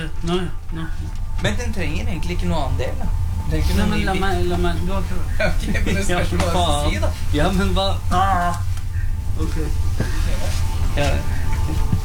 Nå. Men den trenger egentlig ikke noe annen del, da. Nei, men la meg du har ikke Ok, men det spørs hva du sier, da. Ja, men hva? Ok. Ja.